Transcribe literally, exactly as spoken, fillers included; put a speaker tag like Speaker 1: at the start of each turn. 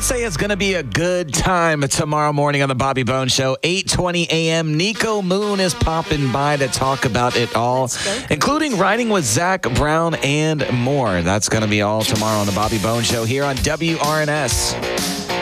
Speaker 1: say it's going to be a good time tomorrow morning on the Bobby Bones Show. eight twenty a.m. Nico Moon is popping by to talk about it all, including riding with Zach Brown and more. That's going to be all tomorrow on the Bobby Bones Show here on W R N S.